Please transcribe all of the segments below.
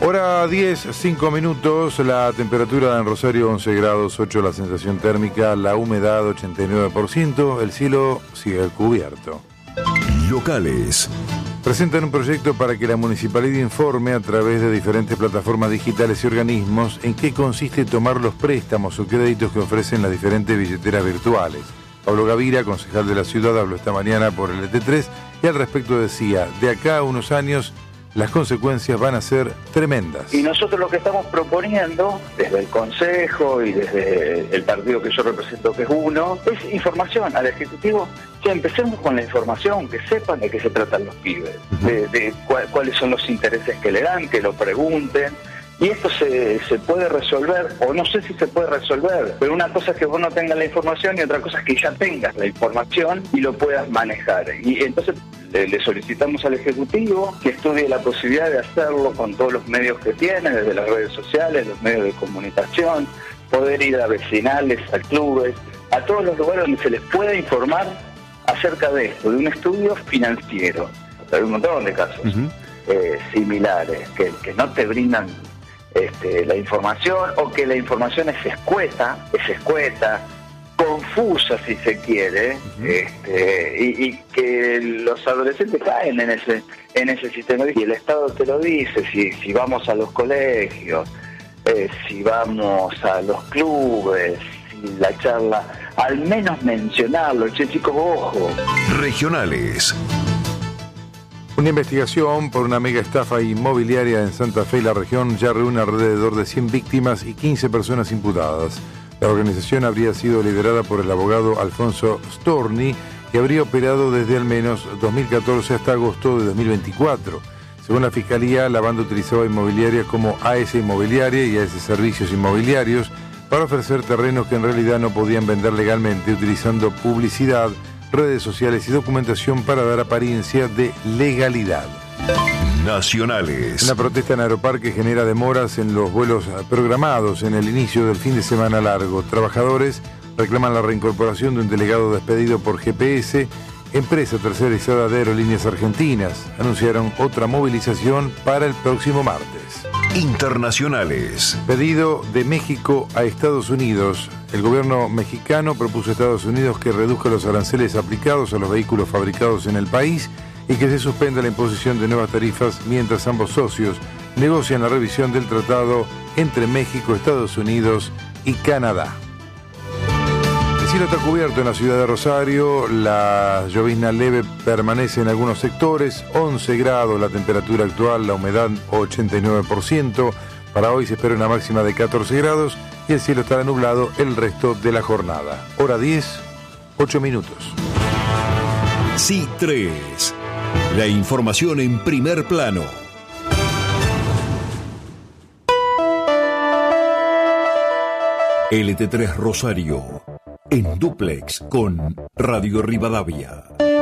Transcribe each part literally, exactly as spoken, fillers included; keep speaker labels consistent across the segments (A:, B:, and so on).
A: Hora diez, cinco minutos, la temperatura en Rosario once grados ocho, la sensación térmica, la humedad ochenta y nueve por ciento, el cielo sigue cubierto.
B: Locales.
A: Presentan un proyecto para que la municipalidad informe a través de diferentes plataformas digitales y organismos en qué consiste tomar los préstamos o créditos que ofrecen las diferentes billeteras virtuales. Pablo Gavira, concejal de la ciudad, habló esta mañana por el E T tres y al respecto decía, de acá a unos años las consecuencias van a ser tremendas.
C: Y nosotros lo que estamos proponiendo, desde el Consejo y desde el partido que yo represento, que es uno, es información al Ejecutivo. Ya empecemos con la información, que sepan de qué se tratan los pibes, uh-huh. de, de cuál, cuáles son los intereses que le dan, que lo pregunten. Y esto se, se puede resolver, o no sé si se puede resolver, pero una cosa es que vos no tengas la información y otra cosa es que ya tengas la información y lo puedas manejar. Y entonces le, le solicitamos al Ejecutivo que estudie la posibilidad de hacerlo con todos los medios que tiene, desde las redes sociales, los medios de comunicación, poder ir a vecinales, a clubes, a todos los lugares donde se les pueda informar acerca de esto, de un estudio financiero. Hay un montón de casos uh-huh. eh, similares que, que no te brindan Este, la información, o que la información es escueta, es escueta, confusa si se quiere, uh-huh. este, y, y que los adolescentes caen en ese en ese sistema, y el Estado te lo dice, si, si vamos a los colegios, eh, si vamos a los clubes, si la charla, al menos mencionarlo, che chicos, ojo.
B: Regionales.
A: Una investigación por una mega estafa inmobiliaria en Santa Fe y la región ya reúne alrededor de cien víctimas y quince personas imputadas. La organización habría sido liderada por el abogado Alfonso Storni y habría operado desde al menos dos mil catorce hasta agosto de dos mil veinticuatro. Según la Fiscalía, la banda utilizaba inmobiliarias como A S Inmobiliaria y A S Servicios Inmobiliarios para ofrecer terrenos que en realidad no podían vender legalmente, utilizando publicidad, redes sociales y documentación para dar apariencia de legalidad.
B: Nacionales.
A: Una protesta en Aeroparque genera demoras en los vuelos programados en el inicio del fin de semana largo. Trabajadores reclaman la reincorporación de un delegado despedido por G P S. Empresa tercerizada de Aerolíneas Argentinas anunciaron otra movilización para el próximo martes.
B: Internacionales.
A: Pedido de México a Estados Unidos. El gobierno mexicano propuso a Estados Unidos que reduzca los aranceles aplicados a los vehículos fabricados en el país y que se suspenda la imposición de nuevas tarifas mientras ambos socios negocian la revisión del tratado entre México, Estados Unidos y Canadá. El cielo está cubierto en la ciudad de Rosario, la llovizna leve permanece en algunos sectores, once grados la temperatura actual, la humedad ochenta y nueve por ciento. Para hoy se espera una máxima de catorce grados y el cielo estará nublado el resto de la jornada. Hora diez, ocho minutos.
B: C tres. La información en primer plano. L T tres Rosario. En dúplex con Radio Rivadavia.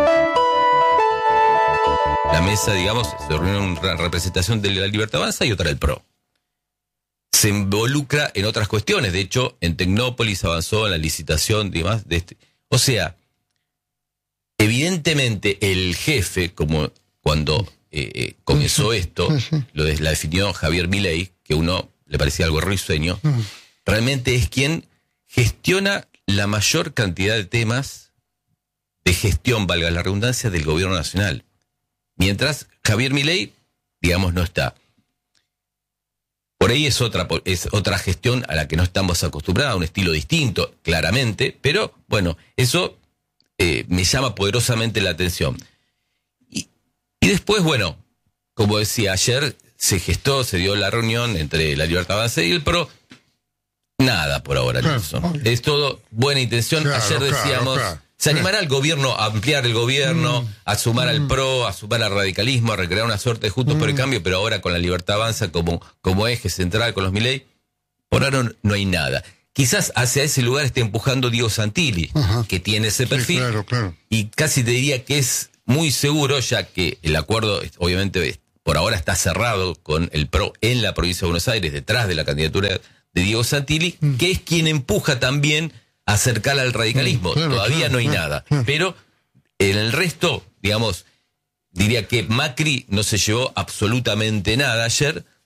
D: La mesa, digamos, se reúne una representación de la Libertad Avanza y otra del P R O. Se involucra en otras cuestiones. De hecho, en Tecnópolis avanzó en la licitación y demás. De este. O sea, evidentemente el jefe, como cuando eh, eh, comenzó esto, lo de, la definió Javier Milei, que a uno le parecía algo risueño, realmente es quien gestiona la mayor cantidad de temas de gestión, valga la redundancia, del gobierno nacional. Mientras Javier Milei, digamos, no está. Por ahí es otra, es otra gestión a la que no estamos acostumbrados, un estilo distinto, claramente, pero bueno, eso eh, me llama poderosamente la atención. Y, y después, bueno, como decía, ayer se gestó, se dio la reunión entre la Libertad Avanza y el P R O. Nada por ahora, claro, Nelson. Es todo buena intención. Claro, ayer decíamos, claro, claro. ¿Se animará el gobierno a ampliar el gobierno, mm. a sumar mm. al P R O, a sumar al radicalismo, a recrear una suerte de Juntos mm. por el Cambio, pero ahora con la Libertad Avanza como, como eje central con los Milei? Por ahora no, no hay nada. Quizás hacia ese lugar esté empujando Diego Santilli, Ajá. que tiene ese perfil, sí, claro, claro. y casi te diría que es muy seguro, ya que el acuerdo, obviamente, por ahora está cerrado con el P R O en la provincia de Buenos Aires, detrás de la candidatura de Diego Santilli, mm. que es quien empuja también a acercar al radicalismo. Claro, Todavía claro, no hay claro, nada. Claro. Pero en el resto, digamos, diría que Macri no se llevó absolutamente nada ayer,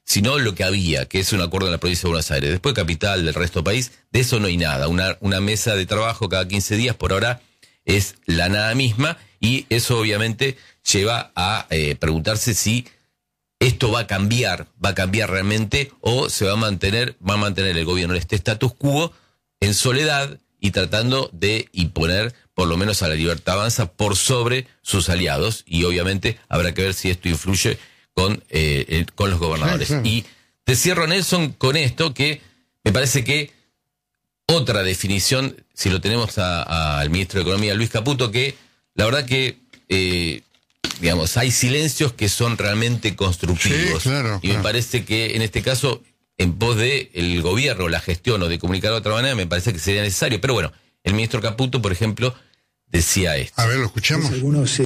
D: sino lo que había, que es un acuerdo en la provincia de Buenos Aires. Después capital, del resto del país, de eso no hay nada. Una, una mesa de trabajo cada quince días por ahora es la nada misma, y eso obviamente lleva a eh, preguntarse si esto va a cambiar, va a cambiar realmente, o se va a mantener, va a mantener el gobierno este status quo en soledad y tratando de imponer por lo menos a la Libertad Avanza por sobre sus aliados, y obviamente habrá que ver si esto influye con, eh, eh, con los gobernadores. Sí, sí. Y te cierro, Nelson, con esto, que me parece que otra definición, si lo tenemos al ministro de Economía, Luis Caputo, que la verdad que, eh, digamos, hay silencios que son realmente constructivos.
E: Sí, claro,
D: y
E: claro.
D: me parece que en este caso, en pos de el gobierno, la gestión o de comunicar de otra manera, me parece que sería necesario. Pero bueno, el ministro Caputo, por ejemplo, decía esto.
E: A ver, lo escuchamos.
F: Algunos, eh,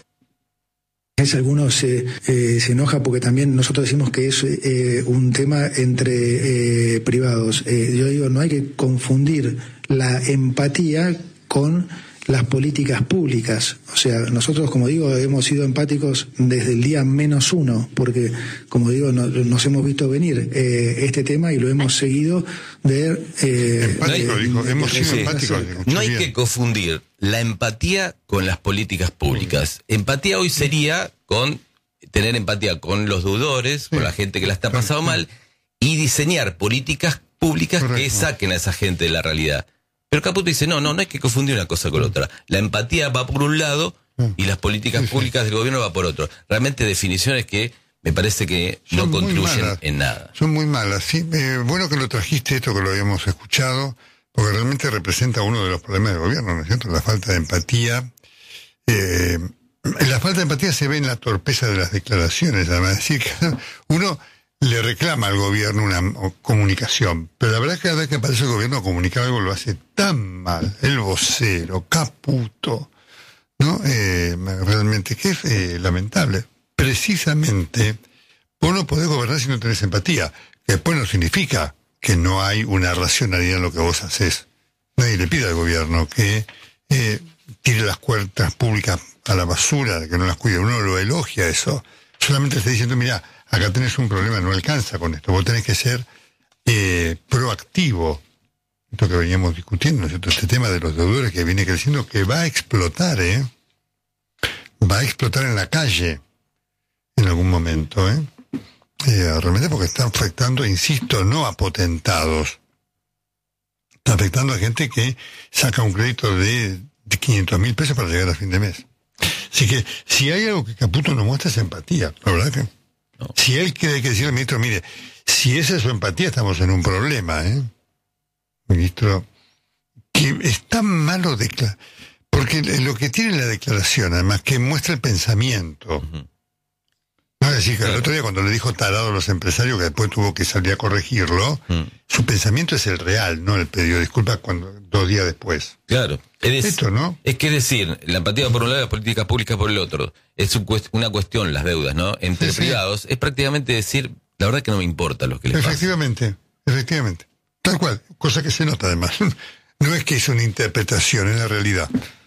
F: es, algunos eh, eh, se enoja porque también nosotros decimos que es eh, un tema entre eh, privados. Eh, yo digo, no hay que confundir la empatía con las políticas públicas. O sea, nosotros, como digo, hemos sido empáticos desde el día menos uno, porque, como digo, no, nos hemos visto venir eh, este tema y lo hemos seguido de... Eh,
E: Empático,
F: de,
E: dijo,
F: de,
E: hemos
F: de,
E: sido
F: de,
E: empáticos.
D: No hay que confundir la empatía con las políticas públicas. Empatía hoy sería con tener empatía con los deudores, sí, con la gente que la está pasando mal, y diseñar políticas públicas Correcto. que saquen a esa gente de la realidad. Pero Caputo dice, no, no, no hay que confundir una cosa con la otra. La empatía va por un lado y las políticas sí, sí. públicas del gobierno va por otro. Realmente definiciones que me parece que son no contribuyen en nada.
E: Son muy malas, sí. Eh, bueno que lo trajiste, esto que lo habíamos escuchado, porque realmente representa uno de los problemas del gobierno, ¿no es cierto? La falta de empatía. Eh, la falta de empatía se ve en la torpeza de las declaraciones, además. Es decir, que uno le reclama al gobierno una comunicación, pero la verdad es que cada vez que aparece el gobierno a comunicar algo lo hace tan mal, el vocero, Caputo, ¿no? Eh, realmente que es eh, lamentable. Precisamente, vos no podés gobernar si no tenés empatía, que después no significa que no hay una racionalidad en lo que vos haces. Nadie le pide al gobierno que eh, tire las cuentas públicas a la basura, que no las cuide, uno lo elogia eso, solamente está diciendo, mira, acá tenés un problema, no alcanza con esto. Vos tenés que ser eh, proactivo. Esto que veníamos discutiendo, ¿no es cierto? Este tema de los deudores que viene creciendo, que va a explotar, ¿eh? Va a explotar en la calle en algún momento, ¿eh? eh realmente porque está afectando, insisto, no a potentados. Está afectando a gente que saca un crédito de, de quinientos mil pesos para llegar a fin de mes. Así que, si hay algo que Caputo nos muestra es empatía, la verdad que... No. Si él quiere que decir al ministro, mire, si esa es su empatía, estamos en un problema, ¿eh? Ministro, que es tan malo declarar, porque lo que tiene la declaración, además, que muestra el pensamiento. Uh-huh. No es decir, que claro. El otro día cuando le dijo tarado a los empresarios, que después tuvo que salir a corregirlo, uh-huh. Su pensamiento es el real, no el pedido disculpas cuando dos días después.
D: Claro. Es,
E: Esto, ¿no?
D: Es que decir, la empatía por un lado y las políticas públicas por el otro. Es un cuest- una cuestión, las deudas, ¿no? Entre sí, privados, sí. Es prácticamente decir, la verdad que no me importa lo que les pasa.
E: Efectivamente, efectivamente. Tal cual, cosa que se nota además. No es que es una interpretación, es la realidad.